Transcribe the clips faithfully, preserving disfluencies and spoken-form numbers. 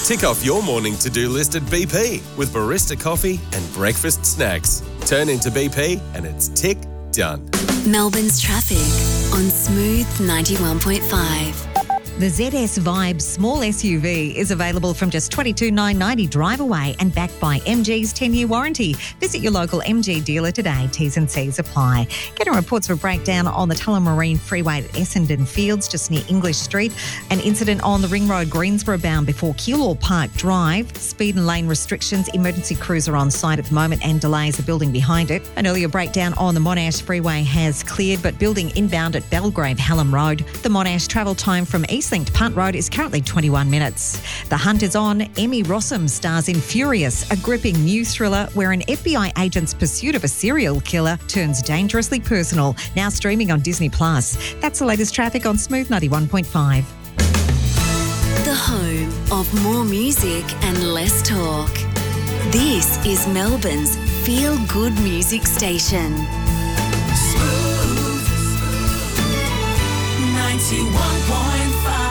Tick off your morning to-do list at B P with barista coffee and breakfast snacks. Turn into B P and it's tick done. Melbourne's traffic on Smooth ninety-one point five. The Z S Vibe small S U V is available from just twenty-two thousand nine hundred ninety drive away and backed by M G's ten-year warranty. Visit your local M G dealer today. T's and C's apply. Getting reports of a breakdown on the Tullamarine Freeway at Essendon Fields, just near English Street. An incident on the Ring Road Greensboro bound before Keilor Park Drive. Speed and lane restrictions. Emergency crews are on site at the moment and delays are building behind it. An earlier breakdown on the Monash Freeway has cleared, but building inbound at Belgrave Hallam Road. The Monash travel time from East Link to Punt Road is currently twenty-one minutes. The hunt is on. Emmy Rossum stars in Furious, a gripping new thriller where an F B I agent's pursuit of a serial killer turns dangerously personal. Now streaming on Disney Plus. That's the latest traffic on Smooth ninety-one point five. The home of more music and less talk. This is Melbourne's feel-good music station. Smooth ninety-one point five.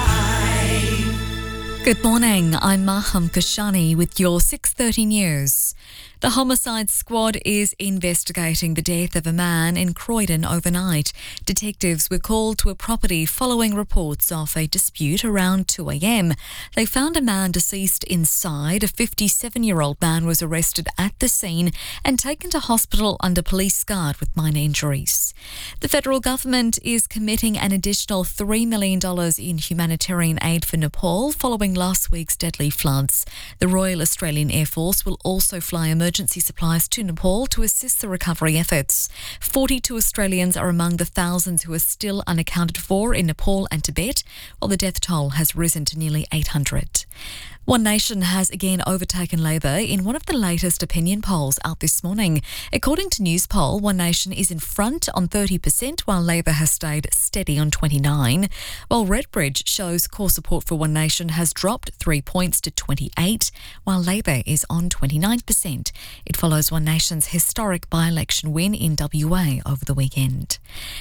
Good morning, I'm Maham Kashani with your six thirty news. The homicide squad is investigating the death of a man in Croydon overnight. Detectives were called to a property following reports of a dispute around two a.m. They found a man deceased inside. A fifty-seven-year-old man was arrested at the scene and taken to hospital under police guard with minor injuries. The federal government is committing an additional three million dollars in humanitarian aid for Nepal following last week's deadly floods. The Royal Australian Air Force will also fly emergency supplies to Nepal to assist the recovery efforts. forty-two Australians are among the thousands who are still unaccounted for in Nepal and Tibet, while the death toll has risen to nearly eight hundred. One Nation has again overtaken Labor in one of the latest opinion polls out this morning. According to Newspoll, One Nation is in front on thirty percent, while Labor has stayed steady on twenty-nine, while Redbridge shows core support for One Nation has dropped three points to twenty-eight, while Labor is on twenty-nine percent. It follows One Nation's historic by-election win in W A over the weekend.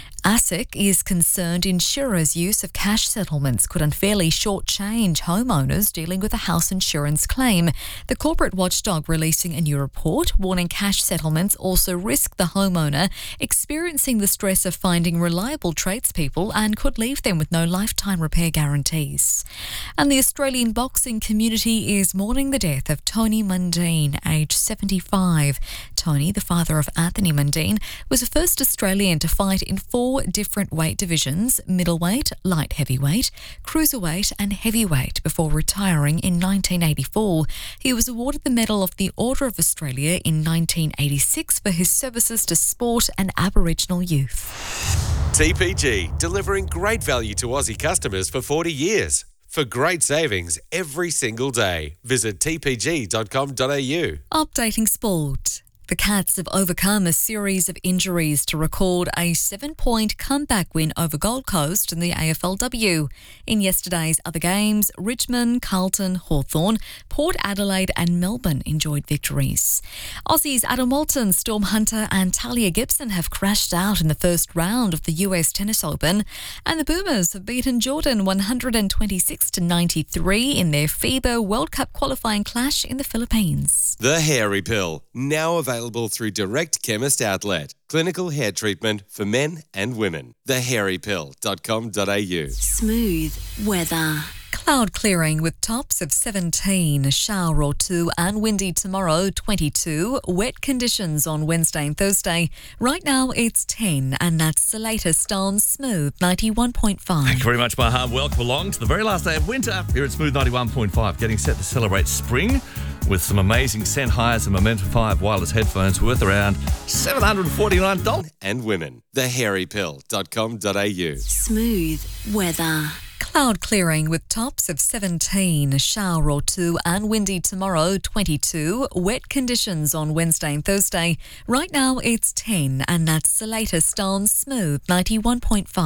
ASIC is concerned insurers' use of cash settlements could unfairly shortchange homeowners dealing with a house insurance claim. The corporate watchdog releasing a new report warning cash settlements also risk the homeowner experiencing the stress of finding reliable tradespeople and could leave them with no lifetime repair guarantees. And the Australian boxing community is mourning the death of Tony Mundine, aged seventy-five. Tony, the father of Anthony Mundine, was the first Australian to fight in four different weight divisions: middleweight, light heavyweight, cruiserweight and heavyweight before retiring in nineteen eighty-four. He was awarded the Medal of the Order of Australia in nineteen eighty-six for his services to sport and Aboriginal youth. T P G, delivering great value to Aussie customers for forty years. For great savings every single day, visit t p g dot com dot a u. Updating sport. The Cats have overcome a series of injuries to record a seven-point comeback win over Gold Coast in the A F L W. In yesterday's other games, Richmond, Carlton, Hawthorn, Port Adelaide and Melbourne enjoyed victories. Aussies Adam Walton, Storm Hunter and Talia Gibson have crashed out in the first round of the U S Tennis Open, and the Boomers have beaten Jordan one hundred twenty-six to ninety-three in their FIBA World Cup qualifying clash in the Philippines. The Hairy Pill, now available through Direct Chemist Outlet. Clinical hair treatment for men and women. the hairy pill dot com dot a u. Smooth weather. Cloud clearing with tops of seventeen, a shower or two and windy tomorrow, twenty-two. Wet conditions on Wednesday and Thursday. Right now it's ten, and that's the latest on Smooth ninety-one point five. Thank you very much, Maham. Welcome along to the very last day of winter here at Smooth ninety-one point five, getting set to celebrate spring with some amazing Sennheisers and Momentum five wireless headphones worth around seven hundred forty-nine dollars. And women. the hairy pill dot com dot a u. Smooth weather. Cloud clearing with tops of seventeen, a shower or two and windy tomorrow, twenty-two. Wet conditions on Wednesday and Thursday. Right now it's ten, and that's the latest on Smooth ninety-one point five.